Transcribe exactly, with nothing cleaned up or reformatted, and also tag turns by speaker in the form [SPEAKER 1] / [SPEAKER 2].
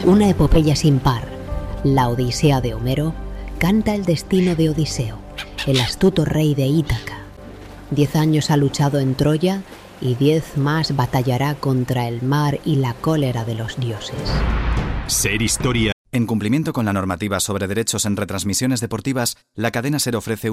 [SPEAKER 1] Una epopeya sin par, la Odisea de Homero, canta el destino de Odiseo, el astuto rey de Ítaca. Diez años ha luchado en Troya y diez más batallará contra el mar y la cólera de los dioses.
[SPEAKER 2] Ser Historia.
[SPEAKER 3] En cumplimiento con la normativa sobre derechos en retransmisiones deportivas, la cadena SER ofrece